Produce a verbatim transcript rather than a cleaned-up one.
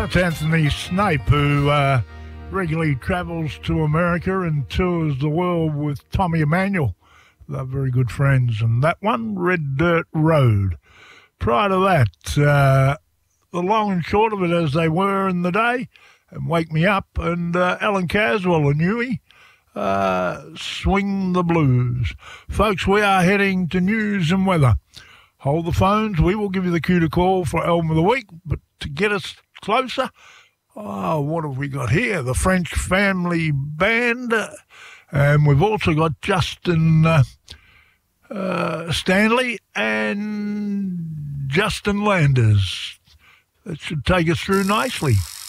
That's Anthony Snape, who uh, regularly travels to America and tours the world with Tommy Emmanuel. They're very good friends. And that one, Red Dirt Road. Prior to that, uh, the long and short of it as they were in the day, and Wake Me Up, and uh, Alan Caswell and Huey, uh, Swing the Blues. Folks, we are heading to news and weather. Hold the phones. We will give you the cue to call for Album of the Week, but to get us closer, oh, what have we got here? The French Family Band, and we've also got Justin uh, uh, Stanley and Justin Landers. That should take us through nicely.